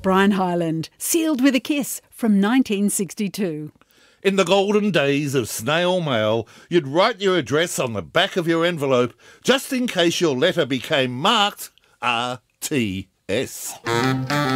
Brian Hyland, Sealed with a Kiss from 1962. In the golden days of snail mail, you'd write your address on the back of your envelope just in case your letter became marked R.T.S.